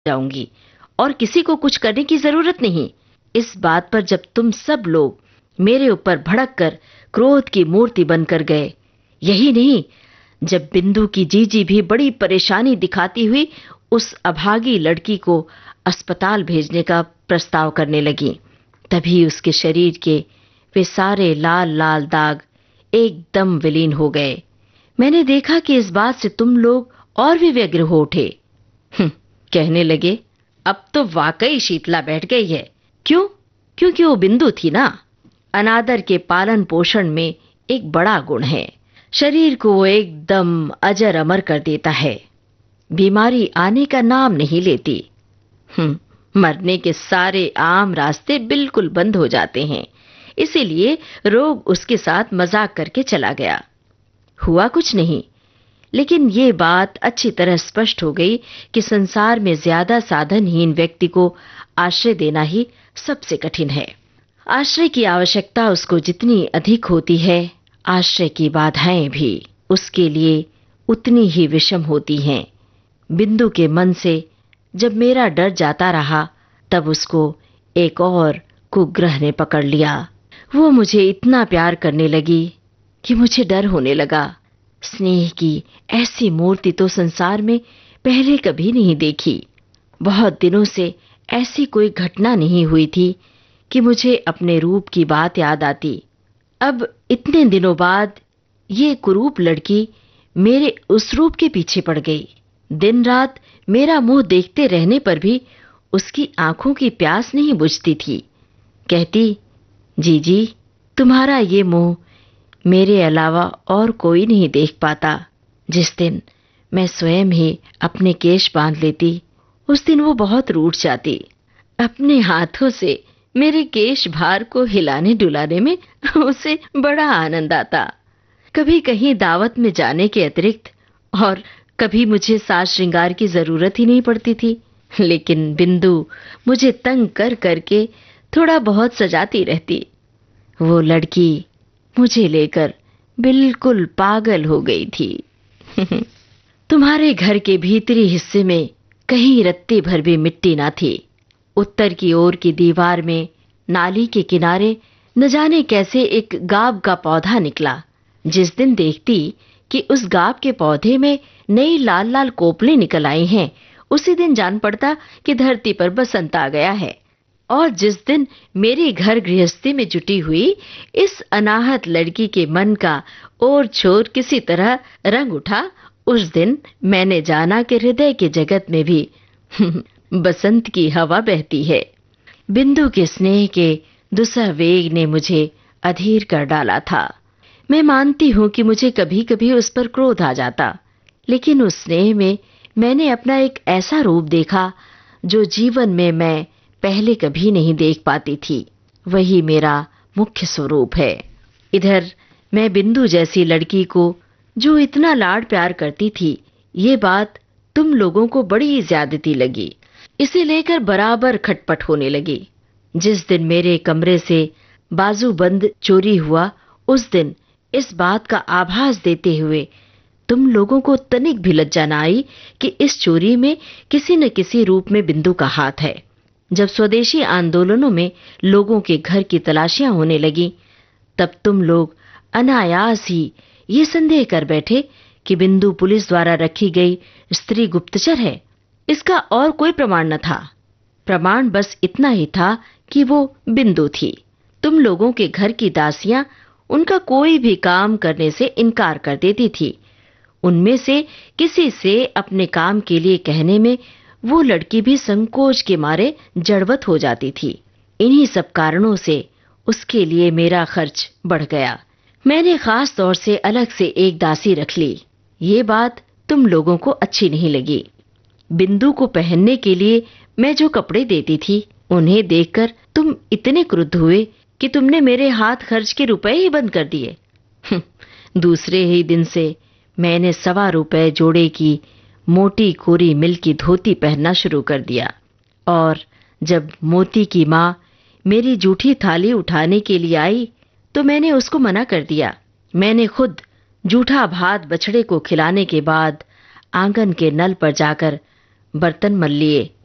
जाऊंगी और किसी को कुछ करने की जरूरत नहीं। इस बात पर जब तुम सब लोग मेरे ऊपर भड़क कर क्रोध की मूर्ति बनकर गए, यही नहीं, जब बिंदु की जीजी भी बड़ी परेशानी दिखाती हुई उस अभागी लड़की को अस्पताल भेजने का प्रस्ताव करने लगी, तभी उसके शरीर के वे सारे लाल लाल दाग एकदम विलीन हो गए। मैंने देखा कि इस बात से तुम लोग और भी व्यग्र हो उठे। कहने लगे, अब तो वाकई शीतला बैठ गई है। क्यों? क्योंकि वो बिंदु थी ना। अनादर के पालन पोषण में एक बड़ा गुण है, शरीर को वो एकदम अजर अमर कर देता है। बीमारी आने का नाम नहीं लेती। मरने के सारे आम रास्ते बिल्कुल बंद हो जाते हैं, इसीलिए रोग उसके साथ मजाक करके चला गया। हुआ कुछ नहीं, लेकिन ये बात अच्छी तरह स्पष्ट हो गई कि संसार में ज्यादा साधनहीन व्यक्ति को आश्रय देना ही सबसे कठिन है। आश्रय की आवश्यकता उसको जितनी अधिक होती है, आश्रय की बाधाएं भी उसके लिए उतनी ही विषम होती हैं। बिंदु के मन से जब मेरा डर जाता रहा, तब उसको एक और कुग्रह ने पकड़ लिया। वो मुझे इतना प्यार करने लगी कि मुझे डर होने लगा। स्नेह की ऐसी मूर्ति तो संसार में पहले कभी नहीं देखी। बहुत दिनों से ऐसी कोई घटना नहीं हुई थी कि मुझे अपने रूप की बात याद आती। अब इतने दिनों बाद ये कुरूप लड़की मेरे उस रूप के पीछे पड़ गई। दिन रात मेरा मुंह देखते रहने पर भी उसकी आंखों की प्यास नहीं बुझती थी। कहती, जीजी, तुम्हारा ये मुंह मेरे अलावा और कोई नहीं देख पाता। जिस दिन मैं स्वयं ही अपने केश बांध लेती, उस दिन वो बहुत रूठ जाती। अपने हाथों से मेरे केश भार को हिलाने डुलाने में उसे बड़ा आनंद आता। कभी कहीं दावत में जाने के अतिरिक्त और कभी मुझे साज श्रृंगार की जरूरत ही नहीं पड़ती थी, लेकिन बिंदु मुझे तंग कर करके थोड़ा बहुत सजाती रहती। वो लड़की मुझे लेकर बिल्कुल पागल हो गई थी। तुम्हारे घर के भीतरी हिस्से में कहीं रत्ती भर भी मिट्टी ना थी। उत्तर की ओर की दीवार में नाली के किनारे न जाने कैसे एक गाब का पौधा निकला। जिस दिन देखती कि उस गाब के पौधे में नई लाल लाल कोपलें निकल आई हैं, उसी दिन जान पड़ता कि धरती पर बसंत आ गया है। और जिस दिन मेरी घर गृहस्थी में जुटी हुई इस अनाहत लड़की के मन का ओर छोर किसी तरह रंग उठा, उस दिन मैंने जाना कि हृदय के जगत में भी बसंत की हवा बहती है। बिंदु के स्नेह के दुसह वेग ने मुझे अधीर कर डाला था। मैं मानती हूं कि मुझे कभी कभी उस पर क्रोध आ जाता, लेकिन उस स्नेह में मैंने अपना एक ऐसा रूप देखा जो जीवन में मैं पहले कभी नहीं देख पाती थी। वही मेरा मुख्य स्वरूप है। इधर मैं बिंदु जैसी लड़की को जो इतना लाड प्यार करती थी, ये बात तुम लोगों को बड़ी ज्यादती लगी। इसे लेकर बराबर खटपट होने लगी। जिस दिन मेरे कमरे से बाजूबंद चोरी हुआ, उस दिन इस बात का आभास देते हुए तुम लोगों को तनिक भी लज्जा न आई कि इस चोरी में किसी न किसी रूप में बिंदु का हाथ है। जब स्वदेशी आंदोलनों में लोगों के घर की तलाशियां होने लगी, तब तुम लोग अनायास ही ये संदेह कर बैठे कि बिंदु पुलिस द्वारा रखी गई स्त्री गुप्तचर है। इसका और कोई प्रमाण न था। प्रमाण बस इतना ही था कि वो बिंदु थी। तुम लोगों के घर की दासियां उनका कोई भी काम करने से इनकार कर देती थी। उनमें से किसी से अपने काम के लिए कहने में वो लड़की भी संकोच के मारे जड़वत हो जाती थी। इन्हीं सब कारणों से उसके लिए मेरा खर्च बढ़ गया। मैंने खास तौर से अलग से एक दासी रख ली। ये बात तुम लोगों को अच्छी नहीं लगी। बिंदु को पहनने के लिए मैं जो कपड़े देती थी, उन्हें देखकर तुम इतने क्रुद्ध हुए कि तुमने मेरे हाथ खर्च के रुपए ही बंद कर दिए। दूसरे ही दिन से मैंने ₹1.25 जोड़े की मोटी कोरी मिल की धोती पहनना शुरू कर दिया। और जब मोती की माँ मेरी जूठी थाली उठाने के लिए आई, तो मैंने उसको मना कर दिया। मैंने खुद जूठा भात बछड़े को खिलाने के बाद आंगन के नल पर जाकर बर्तन मल लिए